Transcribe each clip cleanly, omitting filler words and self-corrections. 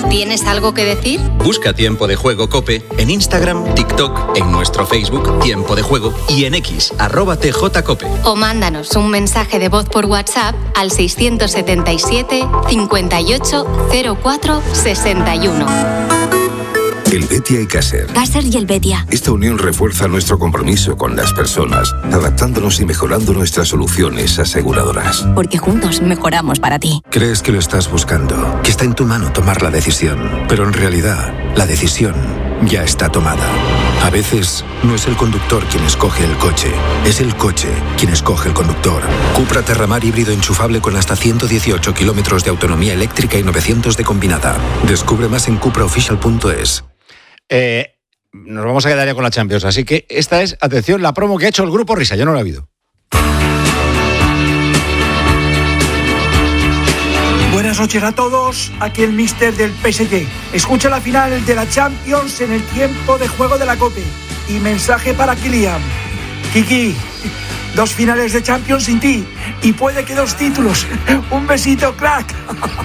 ¿Tienes algo que decir? Busca Tiempo de Juego COPE en Instagram, TikTok, en nuestro Facebook Tiempo de Juego y en X, @TJCope. O mándanos un mensaje de voz por WhatsApp al 677 58 04 61. Helvetia y Caser. Caser y Helvetia. Esta unión refuerza nuestro compromiso con las personas, adaptándonos y mejorando nuestras soluciones aseguradoras. Porque juntos mejoramos para ti. Crees que lo estás buscando, que está en tu mano tomar la decisión, pero en realidad la decisión ya está tomada. A veces no es el conductor quien escoge el coche, es el coche quien escoge el conductor. Cupra Terramar híbrido enchufable con hasta 118 kilómetros de autonomía eléctrica y 900 de combinada. Descubre más en cupraofficial.es. Nos vamos a quedar ya con la Champions, así que esta es, atención, la promo que ha hecho el Grupo Risa. Yo no la he habido. Buenas noches a todos, aquí el míster del PSG. Escucha la final de la Champions en el tiempo de juego de la COPE. Y mensaje para Kylian. Kiki, 2 finales de Champions sin ti. Y puede que 2 títulos. Un besito, crack.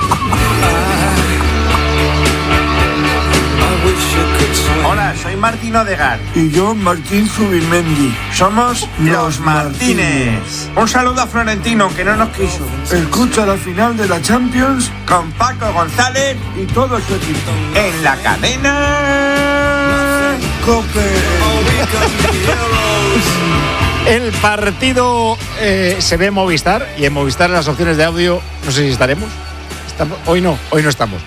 Hola, soy Martín Odegaard. Y yo, Martín Zubimendi. Somos los Martínez. Un saludo a Florentino, que no nos quiso. Escucha la final de la Champions Con Paco González y todo su equipo. en la cadena COPE. El partido se ve en Movistar, y en Movistar las opciones de audio, no sé si estaremos. Hoy no estamos.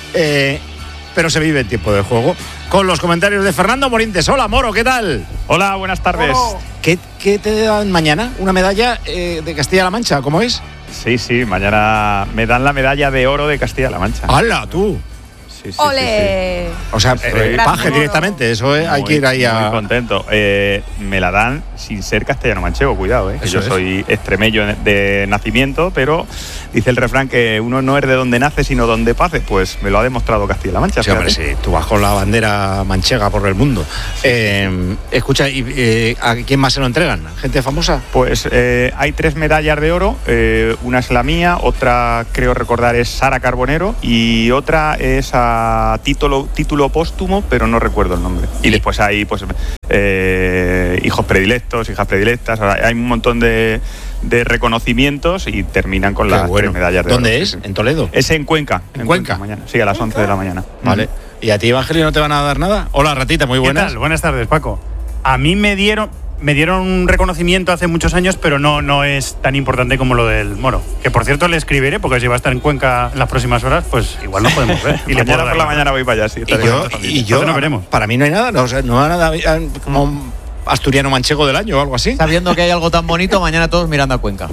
Pero se vive en tiempo de juego. Con los comentarios de Fernando Morientes. Hola, Moro, ¿qué tal? Hola, buenas tardes. Oh. ¿Qué te dan mañana? ¿Una medalla de Castilla-La Mancha? ¿Cómo es? Sí, mañana me dan la medalla de oro de Castilla-La Mancha. ¡Hala, tú! Sí. ¡Ole! O sea, Estoy paje directamente, eso hay que ir ahí a... Muy contento. Me la dan sin ser castellano-manchego, cuidado, que yo soy extremeño de nacimiento, pero dice el refrán que uno no es de donde nace, sino donde pase. Pues me lo ha demostrado Castilla-La Mancha. Sí, hombre, sí, tú vas con la bandera manchega por el mundo. Escucha, ¿y a quién más se lo entregan? ¿Gente famosa? Pues hay 3 medallas de oro, una es la mía, otra creo recordar es Sara Carbonero y otra es a título póstumo, pero no recuerdo el nombre. Y después hay pues hijos predilectos, hijas predilectas, hay un montón de reconocimientos y terminan con las 3 medallas de oro. ¿Dónde es? ¿En Toledo? Es en Cuenca. ¿En Cuenca? Mañana. Sí, a las 11 de la mañana. Vale. ¿Y a ti, Evangelio, no te van a dar nada? Hola, Ratita, muy buenas. ¿Qué tal? Buenas tardes, Paco. A mí me dieron un reconocimiento hace muchos años, pero no es tan importante como lo del Moro. Que por cierto le escribiré, porque si va a estar en Cuenca en las próximas horas, pues igual lo podemos ver. Y mañana por la mañana voy para allá, sí. Y yo no veremos. Para mí no hay nada, no hay nada como asturiano manchego del año o algo así. Sabiendo que hay algo tan bonito, mañana todos mirando a Cuenca.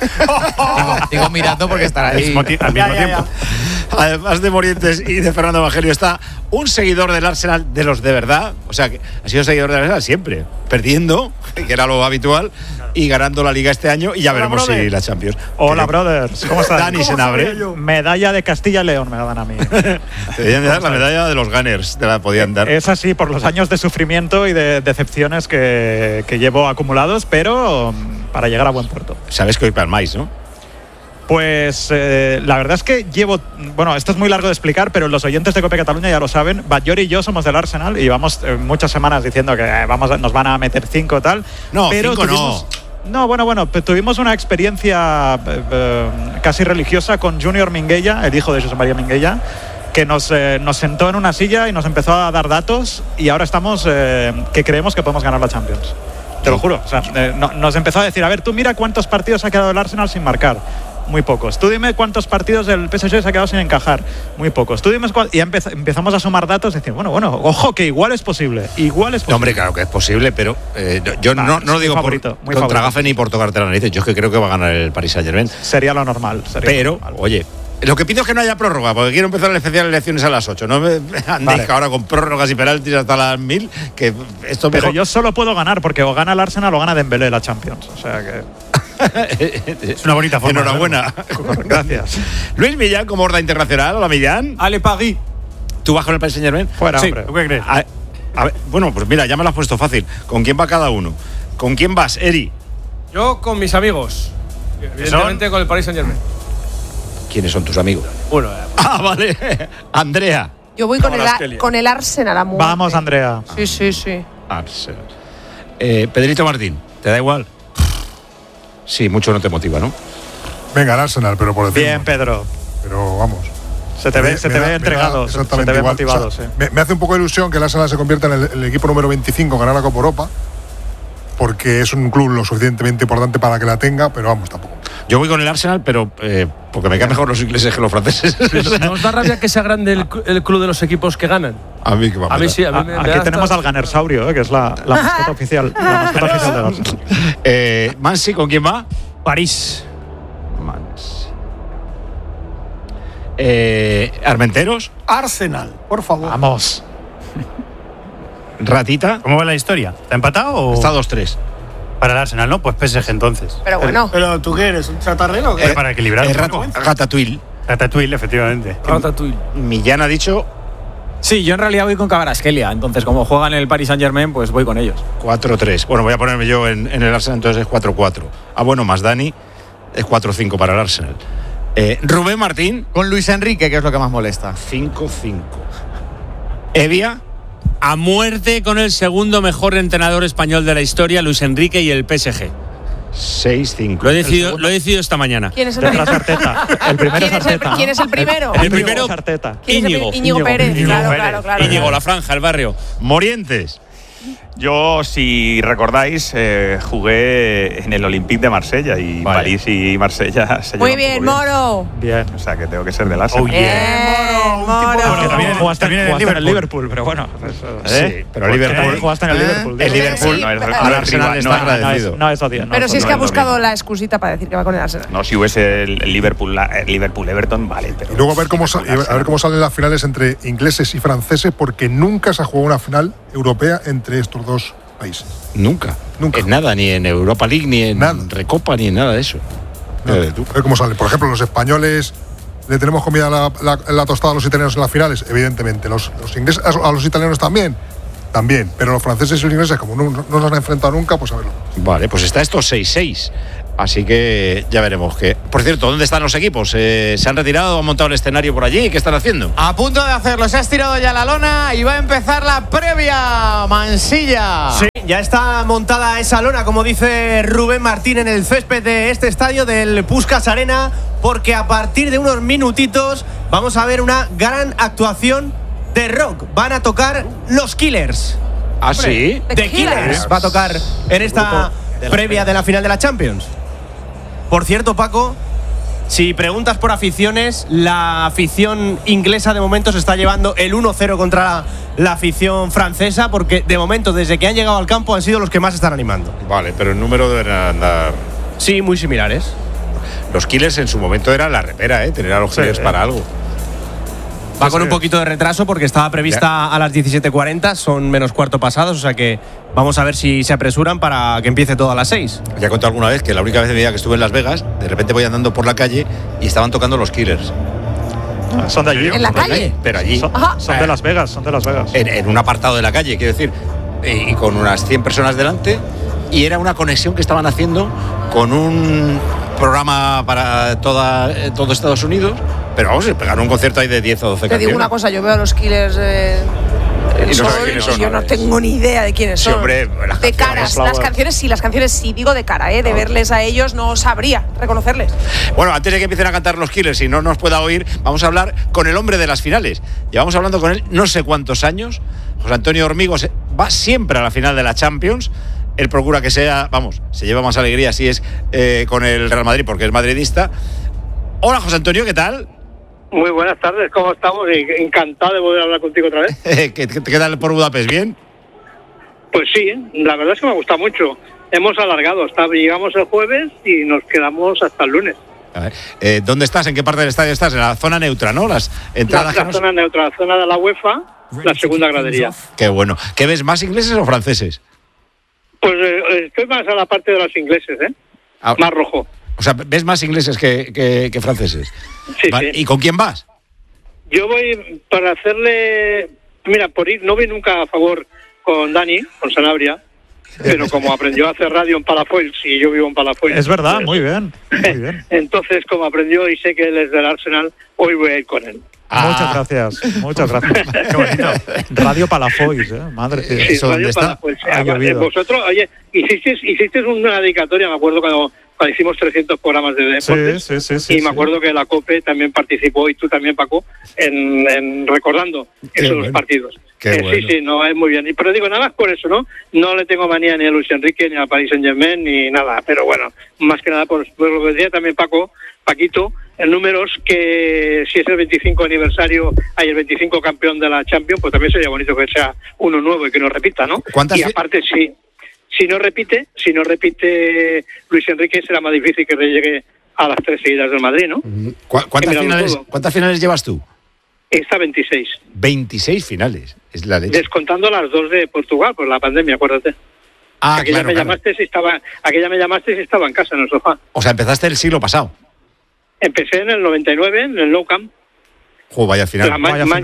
digo mirando porque estará ahí al mismo tiempo. Además de Morientes y de Fernando Evangelio, está un seguidor del Arsenal de los de verdad. O sea, que ha sido seguidor del Arsenal siempre, perdiendo, que era lo habitual, y ganando la Liga este año, y ya veremos si la Champions. Hola, brothers. ¿Cómo estás? Dani Senabre. Medalla de Castilla y León me la dan a mí. Te podían dar la medalla de los Gunners, te la podían dar. Es así, por los años de sufrimiento y de decepciones que llevo acumulados, pero para llegar a buen puerto. Sabes que hoy palmáis, ¿no? Pues la verdad es que bueno, esto es muy largo de explicar, pero los oyentes de COPE Cataluña ya lo saben. Batllori y yo somos del Arsenal y vamos muchas semanas diciendo que nos van a meter 5 tal. No, pero 5 no. No, bueno, tuvimos una experiencia casi religiosa con Junior Minguella, el hijo de José María Minguella, que nos sentó en una silla y nos empezó a dar datos, y ahora estamos que creemos que podemos ganar la Champions. Te lo juro. O sea, nos empezó a decir, a ver, tú mira cuántos partidos ha quedado el Arsenal sin marcar. Muy pocos. Tú dime cuántos partidos del PSG se ha quedado sin encajar. Muy pocos. Tú dime y empezamos a sumar datos y decir, bueno, ojo, que igual es posible. No, hombre, claro que es posible, pero yo no lo digo contra gafe ni por tocarte la nariz. Yo es que creo que va a ganar el Paris Saint-Germain. Sería lo normal. Oye, lo que pido es que no haya prórroga, porque quiero empezar el especial de elecciones a las 8. No me andéis ahora con prórrogas y penaltis hasta las 1000, que esto Pero yo solo puedo ganar, porque o gana el Arsenal o gana Dembélé la Champions. O sea que... es una bonita forma. Enhorabuena. Gracias. Luis Millán, como Horda Internacional. Hola, Millán. Ale Paris. ¿Tú vas con el Paris Saint-Germain? Fuera, sí. hombre. ¿Tú qué crees? A ver, bueno, pues mira, ya me lo has puesto fácil. ¿Con quién va cada uno? ¿Con quién vas, Eri? Yo con mis amigos. Evidentemente con el Paris Saint-Germain. ¿Quiénes son tus amigos? Bueno, vale. Andrea. Yo voy con el Arsenal a muerte. Vamos, Andrea. Sí. Arsenal. Pedrito Martín, ¿te da igual? Sí, mucho no te motiva, ¿no? Venga, el Arsenal, pero por decir. Bien, Pedro. Pero vamos. Se te ve entregado, se te ve motivado. O sea, me hace un poco de ilusión que el Arsenal se convierta en el equipo número 25 en ganar la Copa Europa, porque es un club lo suficientemente importante para que la tenga, pero vamos, tampoco. Yo voy con el Arsenal, pero porque me caen mejor los ingleses que los franceses. ¿No os da rabia que sea grande el club de los equipos que ganan? A mí que va a mí sí, a mí Aquí tenemos al Ganersaurio, que es la mascota oficial. La mascota oficial del Arsenal. Mansi, ¿con quién va? París. Mansi. Armenteros. Arsenal, por favor. Vamos. Ratita. ¿Cómo va la historia? ¿Está empatado o...? Está 2-3. Para el Arsenal, ¿no? Pues PSG entonces. Pero bueno. ¿Pero tú qué eres? ¿Un chatarrero o qué? Para equilibrar. Ratatouille. Ratatouille, efectivamente. Ratatouille. Millán ha dicho... Sí, yo en realidad voy con Kvaratskhelia. Entonces, como juegan en el Paris Saint-Germain, pues voy con ellos. 4-3. Bueno, voy a ponerme yo en el Arsenal, entonces es 4-4. Ah, bueno, más Dani, es 4-5 para el Arsenal. Rubén Martín. Con Luis Enrique, que es lo que más molesta. 5-5. Evia. A muerte con el segundo mejor entrenador español de la historia, Luis Enrique, y el PSG. 6-5. Lo he decidido esta mañana. ¿Quién es el primero? El primero es Arteta. ¿Quién es el primero? El primero, Íñigo Pérez. Claro. Íñigo, la franja, el barrio. Morientes. Yo, si recordáis, jugué en el Olympique de Marsella y París y Marsella se Muy bien, Moro. Bien. O sea, que tengo que ser del Arsenal. Moro. Jugaste en el Liverpool, pero bueno. Sí, pero Liverpool. Jugaste en el Liverpool. El Liverpool. Al Arsenal está agradecido. No es odio. Pero si es que ha buscado la excusita para decir que va con el Arsenal. No, si hubiese el Liverpool-Everton, vale. Pero y luego a ver cómo salen las finales entre ingleses y franceses, porque nunca se ha jugado una final europea entre estos dos países. Nunca. En nada, ni en Europa League, ni en Recopa, ni en nada de eso. A ver cómo sale. Por ejemplo, los españoles le tenemos comida la tostada a los italianos en las finales, evidentemente. Los ingleses a los italianos también. Pero los franceses y los ingleses, como no nos han enfrentado nunca, pues a verlo. Vale, pues está esto 6-6. Así que ya veremos que... Por cierto, ¿dónde están los equipos? ¿Se han retirado? ¿Han montado el escenario por allí? ¿Qué están haciendo? A punto de hacerlo. Se ha estirado ya la lona y va a empezar la previa. Mansilla. Sí, ya está montada esa lona, como dice Rubén Martín, en el césped de este estadio del Puskás Arena, porque a partir de unos minutitos vamos a ver una gran actuación de rock. Van a tocar los Killers. ¿Ah, sí? The Killers va a tocar en esta previa de la final de la Champions. Por cierto, Paco, si preguntas por aficiones, la afición inglesa de momento se está llevando el 1-0 contra la afición francesa, porque de momento, desde que han llegado al campo, han sido los que más están animando. Vale, pero el número deben andar... Sí, muy similares. Los Killers en su momento era la repera, tener a los Killers para algo. Va con un poquito de retraso porque estaba prevista a las 17:40, son menos cuarto pasados, o sea que vamos a ver si se apresuran para que empiece todo a las 6. Ya he contado alguna vez que la única vez de mi vida que estuve en Las Vegas, de repente voy andando por la calle y estaban tocando los Killers. Son de allí. ¿En la calle? Pero allí. Son de Las Vegas, En un apartado de la calle, quiero decir, y con unas 100 personas delante, y era una conexión que estaban haciendo con un programa para todo Estados Unidos. Pero vamos, pegaron un concierto ahí de 10 o 12 canciones. Te digo una cosa, yo veo a los Killers yo no tengo ni idea de quiénes son. Sí, hombre, de caras, las canciones sí, digo de cara, de verles a ellos no sabría reconocerles. Bueno, antes de que empiecen a cantar los Killers y no nos pueda oír, vamos a hablar con el hombre de las finales. Llevamos hablando con él no sé cuántos años. José Antonio Hormigos va siempre a la final de la Champions. Él procura que sea, se lleva más alegría si es con el Real Madrid, porque es madridista. Hola, José Antonio, ¿qué tal? Muy buenas tardes, ¿cómo estamos? Encantado de poder hablar contigo otra vez. ¿Qué tal por Budapest? ¿Bien? Pues sí, la verdad es que me gusta mucho. Hemos alargado, llegamos el jueves y nos quedamos hasta el lunes. A ver, ¿dónde estás? ¿En qué parte del estadio estás? En la zona neutra, ¿no? Las entradas. La zona neutra, la zona de la UEFA, la segunda gradería. Qué bueno. ¿Qué ves, más ingleses o franceses? Pues estoy más a la parte de los ingleses, más rojo. O sea, ¿ves más ingleses que franceses? Sí, ¿vale? sí. ¿Y con quién vas? Yo voy para hacerle... Mira, por ir, no voy nunca a favor con Dani, con Sanabria, pero como aprendió a hacer radio en Palafolls y yo vivo en Palafolls... Es verdad, muy bien. Entonces, como aprendió y sé que él es del Arsenal, hoy voy a ir con él. Muchas gracias. Qué bonito. Radio Palafox, madre. Sí, ¿Eso Radio dónde está? Palafox. Ha llovido. Vosotros, oye, hicisteis una dedicatoria, me acuerdo cuando hicimos 300 programas de deportes. Sí, y me acuerdo que la COPE también participó, y tú también, Paco, en recordando esos partidos. Bueno. Sí, no, es muy bien. Pero digo, nada más por eso, ¿no? No le tengo manía ni a Luis Enrique, ni a Paris Saint-Germain, ni nada. Pero bueno, más que nada por lo que decía también Paquito, en números, que si es el 25 aniversario, hay el 25 campeón de la Champions, pues también sería bonito que sea uno nuevo y que no repita, ¿no? Y aparte, si no repite Luis Enrique, será más difícil que llegue a las 3 seguidas del Madrid, ¿no? ¿Cuántas finales llevas tú? Esta 26. 26 finales, es la leche. Descontando las 2 de Portugal, por la pandemia, acuérdate. Aquella me llamaste y estaba en casa, en el sofá. O sea, empezaste el siglo pasado. Empecé en el 99, en el Nou Camp. Vaya final.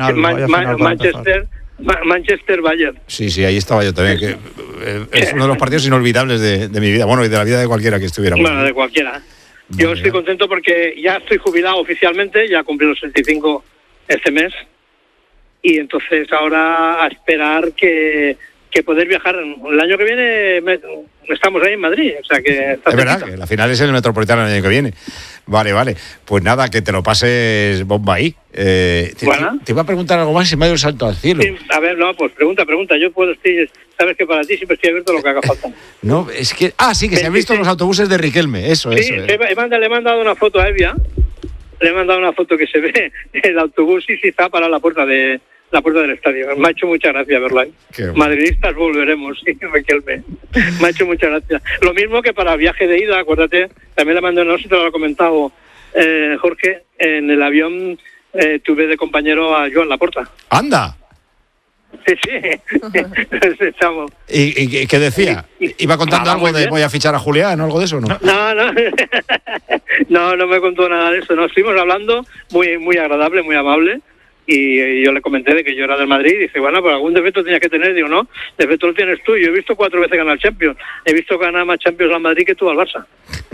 Manchester Bayern. Sí, ahí estaba yo también. Que, es uno de los partidos inolvidables de mi vida. Bueno, y de la vida de cualquiera que estuviera. Bueno, de cualquiera. Yo estoy contento porque ya estoy jubilado oficialmente, ya cumplí los 65 este mes. Y entonces ahora a esperar que poder viajar. El año que viene estamos ahí en Madrid, o sea que está es verdad que la final es en el Metropolitano el año que viene. Vale. Pues nada, que te lo pases bomba ahí. Te iba a preguntar algo más y me ha ido el salto al cielo. Sí, a ver, no, pues pregunta. Yo puedo sabes que para ti siempre estoy abierto a lo que haga falta. No, es que... sí, que se han visto los autobuses de Riquelme, eso. Sí, le he mandado una foto a Evia. Le he mandado una foto que se ve el autobús y está para la puerta del estadio. Me ha hecho mucha gracia verlo ahí. Madridistas volveremos, sí, Riquelme. Me ha hecho mucha gracia. Lo mismo que para el viaje de ida, acuérdate, también le mandé, no sé si te lo ha comentado Jorge, en el avión tuve de compañero a Joan Laporta. ¡Anda! Sí. ¿Y qué decía? ¿Iba contando algo de voy a fichar a Julián o algo de eso, no? No me contó nada de eso. Nos estuvimos hablando muy agradable, muy amable. Y yo le comenté de que yo era del Madrid. Y dice, bueno, pero algún defecto tenías que tener. Digo, no, defecto lo tienes tú. Yo he visto 4 veces ganar Champions. He visto ganar más Champions al Madrid que tú al Barça.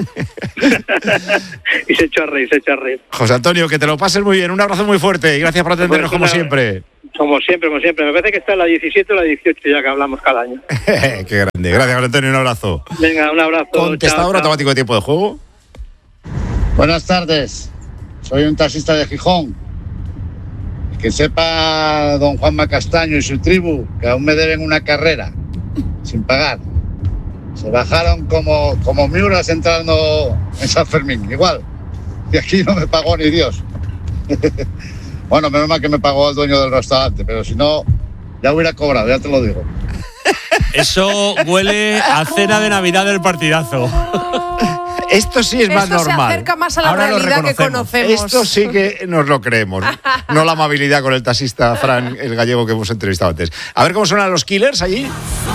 Y se echó a reír. José Antonio, que te lo pases muy bien. Un abrazo muy fuerte y gracias por atendernos como siempre. Como siempre. Me parece que está en la 17 o la 18 ya que hablamos cada año. Qué grande. Gracias, José Antonio. Un abrazo. Venga, un abrazo. Contestador automático de tiempo de juego. Buenas tardes. Soy un taxista de Gijón. Que sepa don Juanma Castaño y su tribu que aún me deben una carrera sin pagar. Se bajaron como miuras entrando en San Fermín, igual. Y aquí no me pagó ni Dios. Bueno, menos mal que me pagó el dueño del restaurante, pero si no, ya hubiera cobrado, ya te lo digo. Eso huele a cena de Navidad del partidazo. Esto sí es más normal. Esto se acerca más a la realidad que conocemos. Esto sí que nos lo creemos. No la amabilidad con el taxista Fran, el gallego que hemos entrevistado antes. A ver cómo suenan los Killers allí.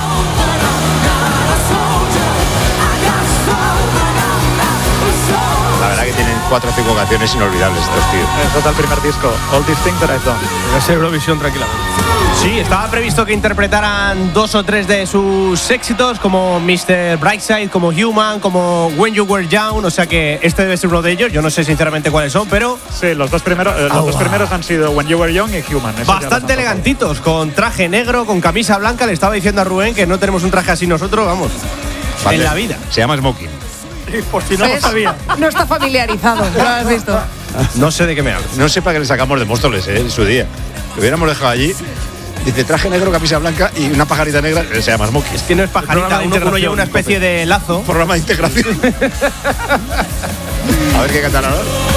La verdad que tienen 4 o 5 canciones inolvidables estos tíos. Eso es el primer disco, All These Things That I've Done. Debe ser Eurovisión tranquilamente. Sí, estaba previsto que interpretaran 2 o 3 de sus éxitos, como Mr. Brightside, como Human, como When You Were Young, o sea que este debe ser uno de ellos. Yo no sé sinceramente cuáles son, pero... Sí, los dos primeros han sido When You Were Young y Human. Bastante elegantitos, con traje negro, con camisa blanca. Le estaba diciendo a Rubén que no tenemos un traje así nosotros, vamos, en la vida. Se llama Smoking. Por si no lo sabía. No está familiarizado, ¿lo has visto? No sé de qué me hablas. No sé para qué le sacamos de Móstoles en su día. Lo hubiéramos dejado allí. Dice traje negro, camisa blanca y una pajarita negra. Se llama Smoking. Es que no es pajarita, uno lleva una especie de lazo. Programa de integración. A ver qué cantan ahora.